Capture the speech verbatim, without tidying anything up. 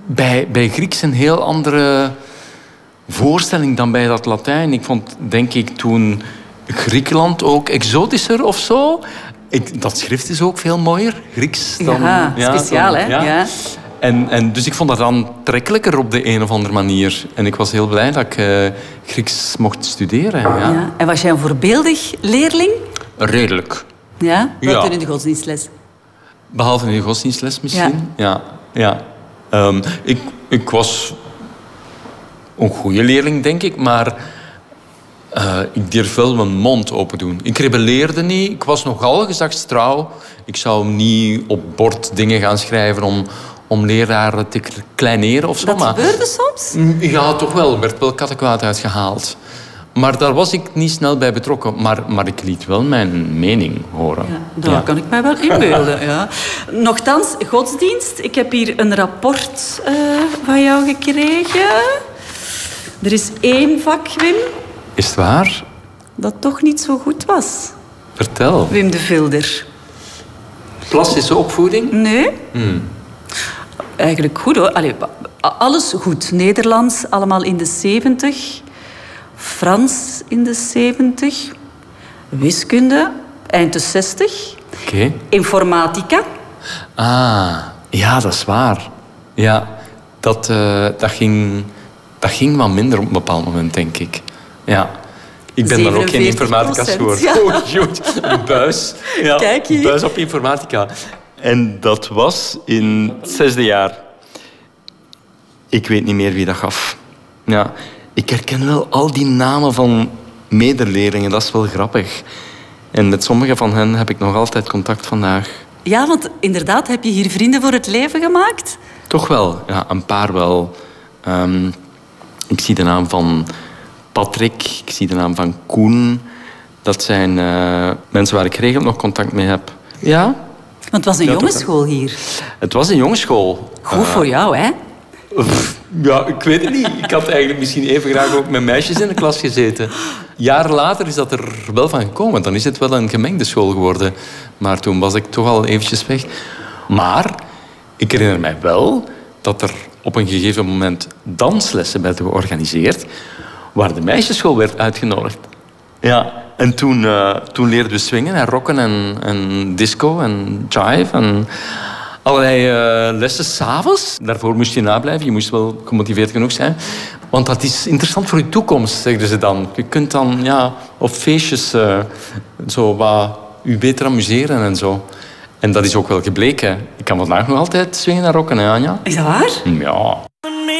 bij, bij Grieks een heel andere voorstelling dan bij dat Latijn. Ik vond, denk ik, toen Griekenland ook exotischer of zo. Ik, dat schrift is ook veel mooier, Grieks. Dan, ja, speciaal, dan, hè? Ja. Ja. En, en dus ik vond dat aantrekkelijker op de een of andere manier. En ik was heel blij dat ik uh, Grieks mocht studeren. Ja. Ja. En was jij een voorbeeldig leerling? Redelijk. Ja? Buiten ja. in de godsdienstles? Behalve in de godsdienstles misschien. Ja. ja. ja. Um, ik, ik was een goede leerling, denk ik, maar uh, ik durf wel mijn mond open doen. Ik rebelleerde niet. Ik was nogal gezagstrouw. Ik zou niet op bord dingen gaan schrijven om, om leraren te kleineren of zo. Dat maar, gebeurde soms? Ja, toch wel. Er werd wel kattenkwaad uitgehaald. Maar daar was ik niet snel bij betrokken. Maar, maar ik liet wel mijn mening horen. Ja, daar ja. kan ik mij wel inbeelden. Ja. Nochtans, godsdienst. Ik heb hier een rapport uh, van jou gekregen. Er is één vak, Wim. Is het waar? Dat toch niet zo goed was. Vertel. Wim de Vilder. Plastische opvoeding? Nee. Hmm. Eigenlijk goed, hoor. Allee, alles goed. Nederlands, allemaal in de zeventig. Frans in de zeventig. Wiskunde, eind de zestig. Oké. Okay. Informatica. Ah, ja, dat is waar. Ja, dat, uh, dat, ging, dat ging wat minder op een bepaald moment, denk ik. Ja. Ik ben dan ook geen informatica geworden. Ja. Oh, goed. Een buis. Ja, Kijk hier. Een buis op informatica. En dat was in het zesde jaar. Ik weet niet meer wie dat gaf. Ja. Ik herken wel al die namen van medeleerlingen. Dat is wel grappig. En met sommige van hen heb ik nog altijd contact vandaag. Ja, want inderdaad, heb je hier vrienden voor het leven gemaakt? Toch wel. Ja, een paar wel. Um, ik zie de naam van Patrick. Ik zie de naam van Koen. Dat zijn uh, mensen waar ik geregeld nog contact mee heb. Ja. Want het was een ja, jongensschool hier. Het was een jongensschool. Goed uh, voor jou, hè? Ja, ik weet het niet. Ik had eigenlijk misschien even graag ook met meisjes in de klas gezeten. Jaren later is dat er wel van gekomen. Dan is het wel een gemengde school geworden. Maar toen was ik toch al eventjes weg. Maar ik herinner mij wel dat er op een gegeven moment danslessen werden georganiseerd waar de meisjesschool werd uitgenodigd. Ja, en toen, uh, toen leerden we swingen en rocken en, en disco en jive en allerlei uh, lessen 's avonds. Daarvoor moest je nablijven. Je moest wel gemotiveerd genoeg zijn. Want dat is interessant voor je toekomst, zegden ze dan. Je kunt dan ja, op feestjes uh, zo wat je beter amuseren en zo. En dat is ook wel gebleken. Ik kan vandaag nog altijd swingen en rocken, hè, Anja? Is dat waar? Ja.